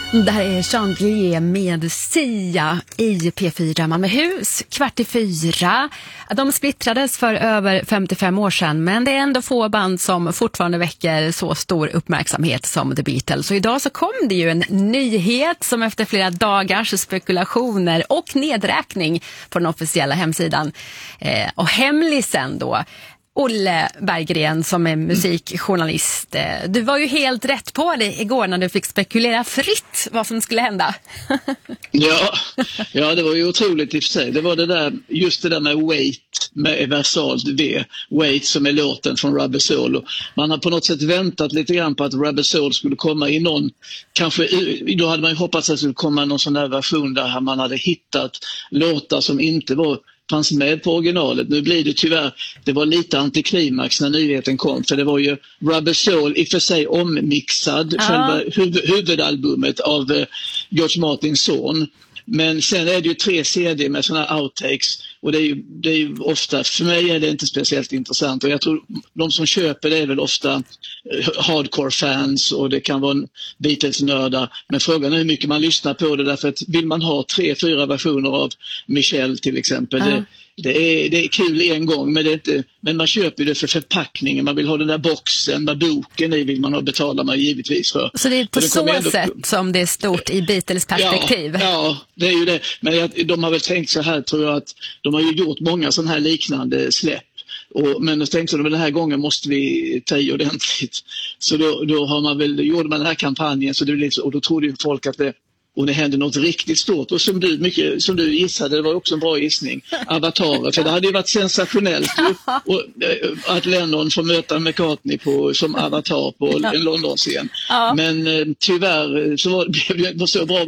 Där är Chandelier med Sia i P4 Malmöhus, 3:15. De splittrades för över 55 år sedan, men det är ändå få band som fortfarande väcker så stor uppmärksamhet som The Beatles. Så idag så kom det ju en nyhet som efter flera dagars spekulationer och nedräkning på den officiella hemsidan och hemlisen då. Olle Berggren som är musikjournalist. Du var ju helt rätt på det igår när du fick spekulera fritt vad som skulle hända. Ja, det var ju otroligt i och för sig. Det var just det där med Wait, med versalt V. Wait som är låten från Rubber Soul. Man har på något sätt väntat lite grann på att Rubber Soul skulle komma i någon, kanske, då hade man ju hoppats att det skulle komma någon sån där version där man hade hittat låtar som inte fanns med på originalet. Nu blir det tyvärr, det var lite antiklimax när nyheten kom, för det var ju Rubber Soul i och för sig ommixad, själva huvudalbumet av George Martins son. Men sen är det ju 3 CD med såna här outtakes, och det är ju ofta, för mig är det inte speciellt intressant, och jag tror de som köper det är väl ofta hardcore-fans, och det kan vara Beatles-nördar, men frågan är hur mycket man lyssnar på det, därför att vill man ha 3-4 versioner av Michelle till exempel, det är kul en gång, men man köper det för förpackningen, man vill ha den där boxen med boken i, vill man ha, betalar man givetvis för. Så det är på så sätt som det är stort i Beatles perspektiv. Ja, det är ju det. Men de har väl tänkt så här, tror jag, att de har ju gjort många sådana här liknande släpp. Men då tänkte de att den här gången måste vi ta i ordentligt. Så då har man väl, gjorde man den här kampanjen, så och då trodde ju folk att det hände något riktigt stort. Och som du gissade, det var också en bra gissning, Avatar. För det hade ju varit sensationellt att Lennon får möta McCartney som Avatar på en London-scen. Men tyvärr så blev det inte så bra.